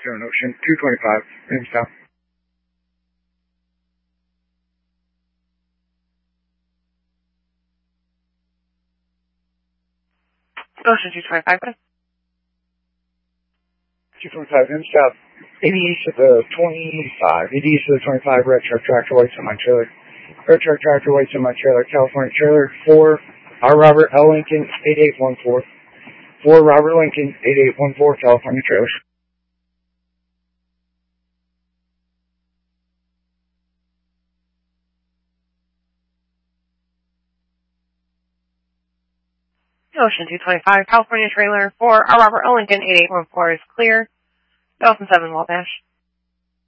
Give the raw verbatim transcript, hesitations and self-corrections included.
Stone Ocean, two twenty-five, in south. Ocean two twenty-five, two twenty-five, in south. eighty east of the twenty-five, eighty east of the twenty-five, red truck, tractor, white semi-trailer. Red truck, tractor, white semi-trailer, California trailer, four, R. Robert L. Lincoln, eighty-eight one four. four Robert Lincoln, eighty-eight one four, California trailers. Ocean two twenty-five, California trailer, four, R. Robert L. Lincoln, eighty-eight one four is clear. Delta seven, Wabash.